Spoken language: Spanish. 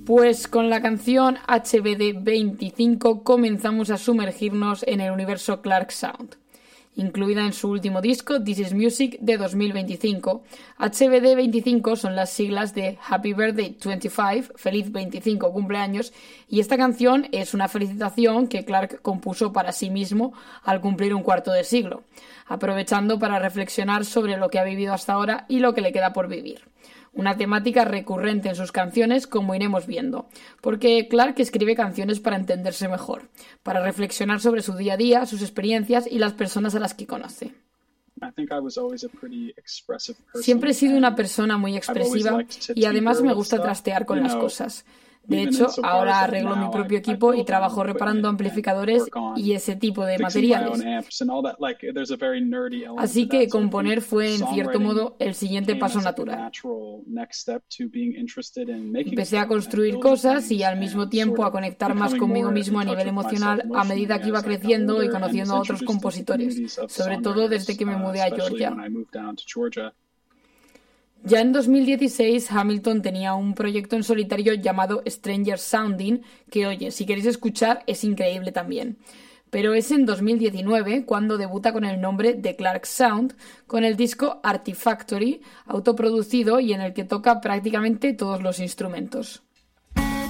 Pues con la canción HBD 25 comenzamos a sumergirnos en el universo Clark Sound. Incluida en su último disco, This Is Music, de 2025. HBD 25 son las siglas de Happy Birthday 25, feliz 25 cumpleaños, y esta canción es una felicitación que Clark compuso para sí mismo al cumplir un cuarto de siglo, aprovechando para reflexionar sobre lo que ha vivido hasta ahora y lo que le queda por vivir. Una temática recurrente en sus canciones, como iremos viendo, porque Clark escribe canciones para entenderse mejor, para reflexionar sobre su día a día, sus experiencias y las personas a las que conoce. Siempre he sido una persona muy expresiva y además me gusta trastear con las cosas. De hecho, ahora arreglo mi propio equipo y trabajo reparando amplificadores y ese tipo de materiales. Así que componer fue, en cierto modo, el siguiente paso natural. Empecé a construir cosas y al mismo tiempo a conectar más conmigo mismo a nivel emocional a medida que iba creciendo y conociendo a otros compositores, sobre todo desde que me mudé a Georgia. Ya en 2016, Hamilton tenía un proyecto en solitario llamado Stranger Sounding, que, oye, si queréis escuchar, es increíble también. Pero es en 2019 cuando debuta con el nombre de Clark Sound, con el disco Artifactory, autoproducido y en el que toca prácticamente todos los instrumentos.